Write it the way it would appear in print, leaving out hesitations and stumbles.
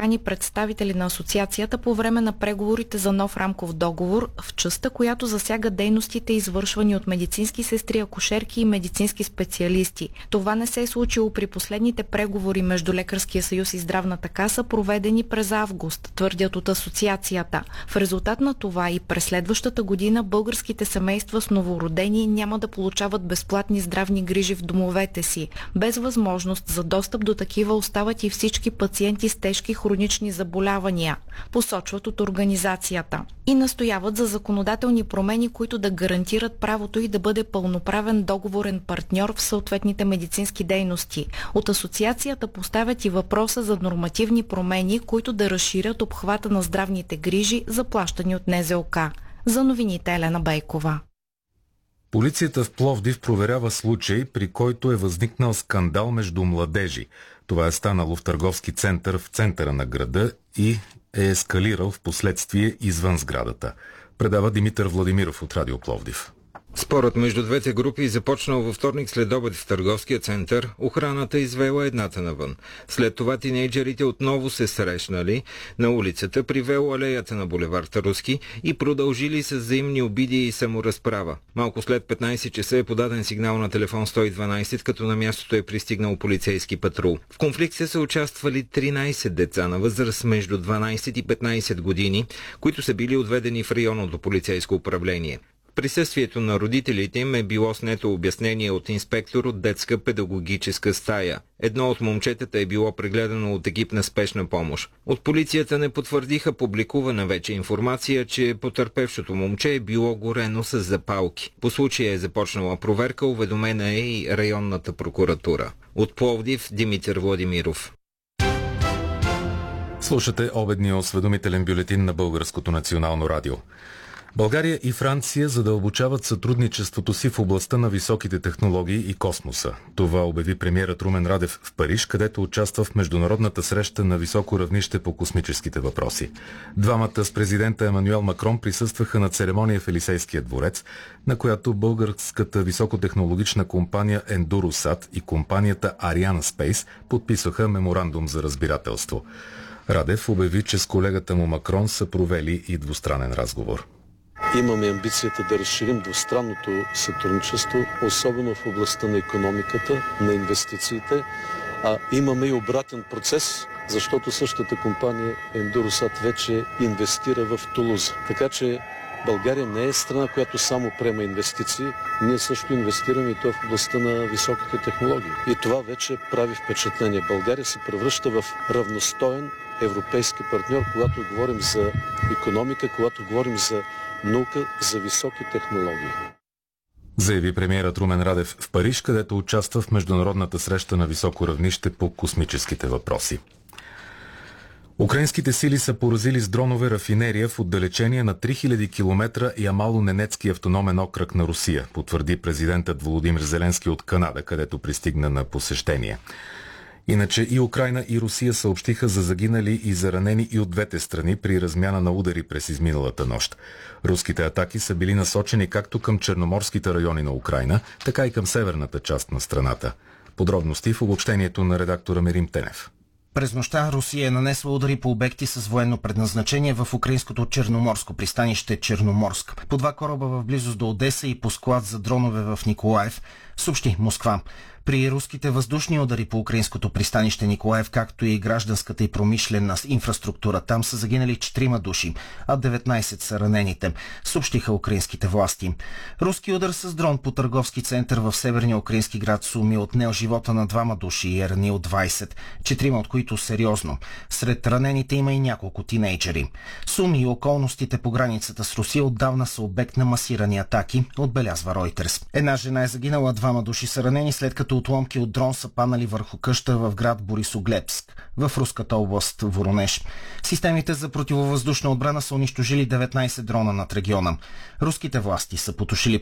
покани представители на асоциацията по време на преговорите за нов рамков договор в частта, която засяга дейностите, извършвани от медицински сестри, акушерки и медицински специалисти. Това не се е случило при последните преговори между Лекарския съюз и Здравната каса, проведени през август, твърдят от асоциацията. В резултат на това и през следващата година българските семейства с новородени няма да получават безплатни здравни грижи в домовете си. Без възможност за достъп до такива остават и всички пациенти с тежки хронични заболявания, посочват от организацията. И настояват за законодателни промени, които да гарантират правото и да бъде пълноправен договорен партньор в съответните медицински дейности. От асоциацията поставят и въпроса за нормативни промени, които да разширят обхвата на здравните грижи, заплащани от НЗОК. За новините Елена Бейкова. Полицията в Пловдив проверява случай, при който е възникнал скандал между младежи. Това е станало в търговски център в центъра на града и е ескалирал в последствие извън сградата. Предава Димитър Владимиров от Радио Пловдив. Спорът между двете групи започнал във вторник след обед в търговския център. Охраната извела едната навън. След това тинейджерите отново се срещнали на улицата, привел алеята на булевард Руски и продължили с взаимни обиди и саморазправа. Малко след 15 часа е подаден сигнал на телефон 112, като на мястото е пристигнал полицейски патрул. В конфликта са участвали 13 деца на възраст между 12 и 15 години, които са били отведени в районното полицейско управление. В присъствието на родителите им е било снето обяснение от инспектор от детска педагогическа стая. Едно от момчетата е било прегледано от екип на спешна помощ. От полицията не потвърдиха публикувана вече информация, че потърпевшото момче е било горено с запалки. По случая е започнала проверка, уведомена е и районната прокуратура. От Пловдив Димитър Владимиров. Слушате обедния осведомителен бюлетин на Българското национално радио. България и Франция задълбочават сътрудничеството си в областта на високите технологии и космоса. Това обяви премиерът Румен Радев в Париж, където участва в международната среща на високо равнище по космическите въпроси. Двамата с президента Емануел Макрон присъстваха на церемония в Елисейския дворец, на която българската високотехнологична компания Endurosat и компанията Arianespace подписаха меморандум за разбирателство. Радев обяви, че с колегата му Макрон са провели и двустранен разговор. Имаме амбицията да разширим двустранното сътрудничество, особено в областта на икономиката, на инвестициите, а имаме и обратен процес, защото същата компания Endurosat вече инвестира в Тулуза. Така че България не е страна, която само приема инвестиции, ние също инвестираме и това в областта на високите технологии. И това вече прави впечатление. България се превръща в равностоен европейски партньор, когато говорим за икономика, когато говорим за наука, за високи технологии. Заяви премиерът Румен Радев в Париж, където участва в международната среща на високо равнище по космическите въпроси. Украинските сили са поразили с дронове рафинерия в отдалечение на 3000 км Ямало-Ненецки автономен окръг на Русия, потвърди президентът Володимир Зеленски от Канада, където пристигна на посещение. Иначе и Украйна и Русия съобщиха за загинали и заранени и от двете страни при размяна на удари през изминалата нощ. Руските атаки са били насочени както към черноморските райони на Украйна, така и към северната част на страната. Подробности в обобщението на редактора Мерим Тенев. През нощта Русия е нанесла удари по обекти с военно предназначение в украинското черноморско пристанище Черноморск. По 2 кораба в близост до Одеса и по склад за дронове в Николаев, съобщи Москва. При руските въздушни удари по украинското пристанище Николаев, както и гражданската и промишлена инфраструктура, там са загинали 4 души, а 19 са ранените, съобщиха украинските власти. Руски удар с дрон по търговски център в северния украински град Суми отнел живота на 2 души и е ранил 20, 4 от които сериозно. Сред ранените има и няколко тинейджери. Суми и околностите по границата с Русия отдавна са обект на масирани атаки, отбелязва Ройтерс. Една жена е загинала, 2 души са ранени, след като отломки от дрон са паднали върху къща в град Борисоглебск, в руската област Воронеж. Системите за противовъздушна отбрана са унищожили 19 дрона над региона. Руските власти са потушили